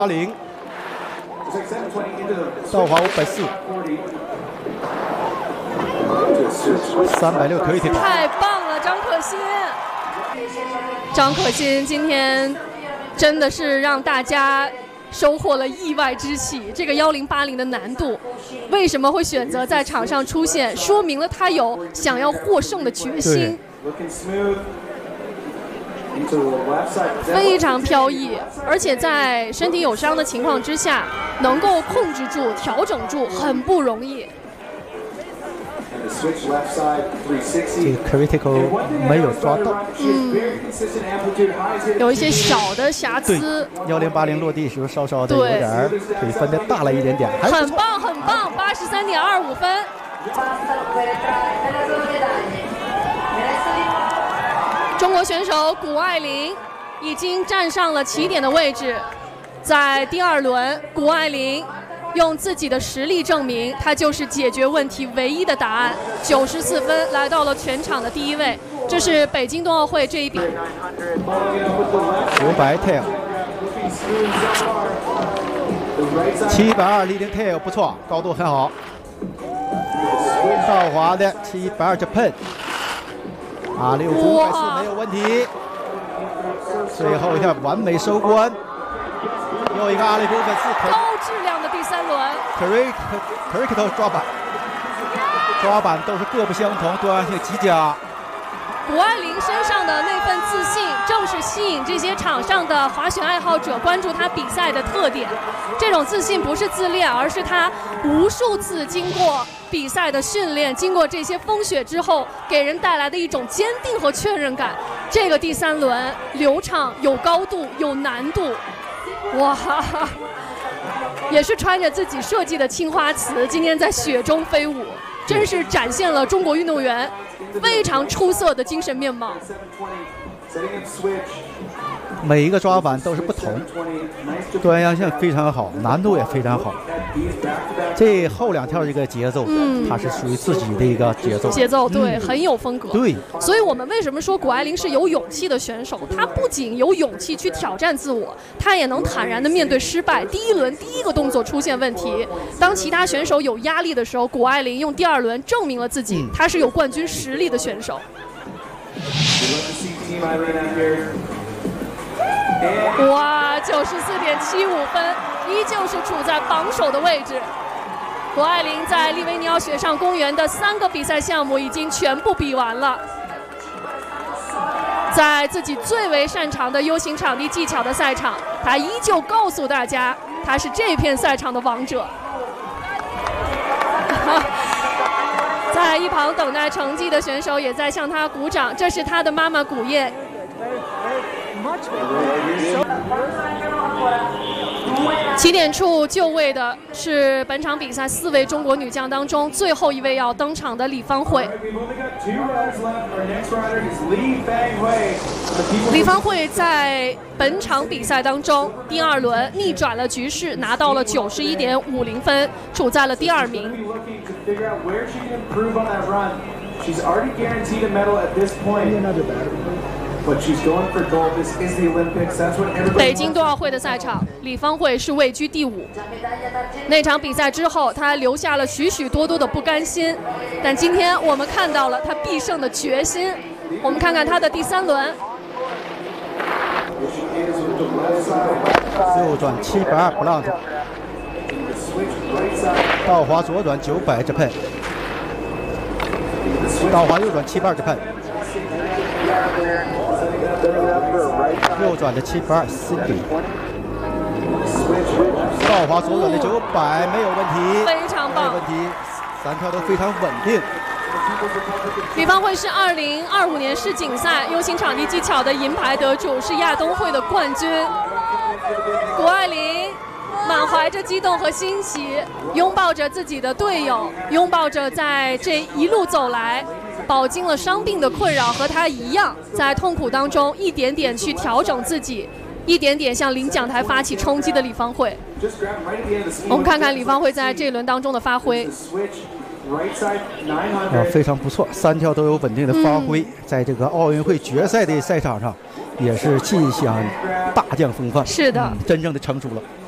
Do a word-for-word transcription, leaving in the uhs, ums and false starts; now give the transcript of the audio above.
八零，道华五百四，三百六可以停。 太棒了，张可欣！张可欣今天真的是让大家收获了意外之喜。这个幺零八零的难度，为什么会选择在场上出现？说明了他有想要获胜的决心。非常飘逸，而且在身体有伤的情况之下，能够控制住、调整住，很不容易。 这个 critical 没有抓到， 嗯，有一些小的瑕疵。 幺零八零落地时候稍稍的有点腿分的大了一点点， 很棒很棒，八十三点二五分。中国选手谷爱凌已经站上了起点的位置，在第二轮，谷爱凌用自己的实力证明，她就是解决问题唯一的答案。九十四分，来到了全场的第一位。这是北京冬奥会这一比。 九百 tail， 七百二 leading tail 不错，高度很好。道华的七百二 Japan。啊，六五百四没有问题，最后一下完美收官。又一个阿里布粉丝高质量的第三轮 ，Critical 抓板，抓板都是各不相同，多样性极佳。 谷爱凌身上的那份自信，正是吸引这些场上的滑雪爱好者关注她比赛的特点。这种自信不是自恋，而是她无数次经过比赛的训练，经过这些风雪之后，给人带来的一种坚定和确认感。这个第三轮流畅、有高度、有难度，哇！也是穿着自己设计的青花瓷，今天在雪中飞舞，真是展现了中国运动员非常出色的精神面貌。 每一个抓板都是不同，多样性非常好，难度也非常好。这后两跳这个节奏，嗯，它是属于自己的一个节奏。 节奏对，嗯、很有风格。 对， 所以我们为什么说谷爱凌是有勇气的选手？她不仅有勇气去挑战自我，她也能坦然的面对失败。第一轮第一个动作出现问题，当其他选手有压力的时候，谷爱凌用第二轮证明了自己，她是有冠军实力的选手。哇，九十四点七五分，依旧是处在榜首的位置。谷爱凌在利维尼奥雪上公园的三个比赛项目已经全部比完了，在自己最为擅长的 U 型场地技巧的赛场，她依旧告诉大家，她是这片赛场的王者。在一旁等待成绩的选手也在向她鼓掌，这是她的妈妈古燕。起点处就位的是本场比赛四位中国女将当中最后一位要登场的李芳慧。李芳慧在本场比赛当中第二轮逆转了局势，拿到了九十一点五零分，处在了第二名。北京冬奥会的赛场，李芳慧是位居第五。那场比赛之后，她留下了许许多多的不甘心，但今天我们看到了她必胜的决心。我们看看她的第三轮， 右转七百二不让，道华左转九百直喷，道华右转七百二直喷。右转的七百二 C D， 道华左转的九百没有问题， 非常棒， 没有问题，三跳都非常稳定。 李芳慧是二零二五年世锦赛 U 型场地技巧的银牌得主，是亚冬会的冠军。谷爱凌满怀着激动和欣喜，拥抱着自己的队友，拥抱着在这一路走来饱经了伤病的困扰，和他一样在痛苦当中一点点去调整自己，一点点向领奖台发起冲击的李芳慧。我们看看李芳慧在这一轮当中的发挥。 啊，非常不错，三跳都有稳定的发挥，嗯、在这个奥运会决赛的赛场上，也是气象大降风范。 是的、 嗯，真正的成熟了。